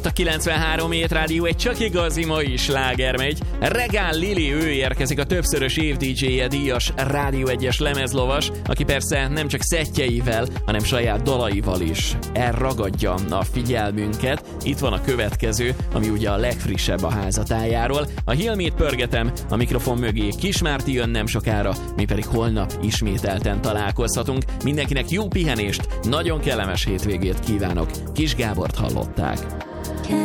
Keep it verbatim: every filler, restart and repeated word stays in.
A kilencvenhárom hét rádió egy csak igazi mai sláger megy. Regál Lili, ő érkezik, a többszörös év dé dzsé-je, díjas Rádió egyes lemezlovas, aki persze nem csak szettjeivel, hanem saját dalaival is elragadja a figyelmünket. Itt van a következő, ami ugye a legfrissebb a házatájáról. A Hilmét pörgetem, a mikrofon mögé Kismárti jön nem sokára, mi pedig holnap ismételten találkozhatunk. Mindenkinek jó pihenést, nagyon kellemes hétvégét kívánok. Kis Gábort hallották.